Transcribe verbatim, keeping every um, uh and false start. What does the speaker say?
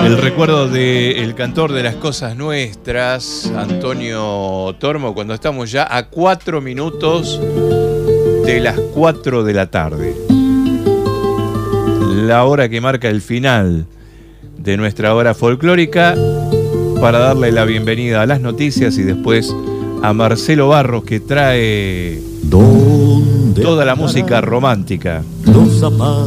El recuerdo del cantor de las cosas nuestras, Antonio Tormo, cuando estamos ya a cuatro minutos de las cuatro de la tarde. La hora que marca el final de nuestra hora folclórica, para darle la bienvenida a las noticias y después a Marcelo Barros, que trae toda la música romántica. Los zapatos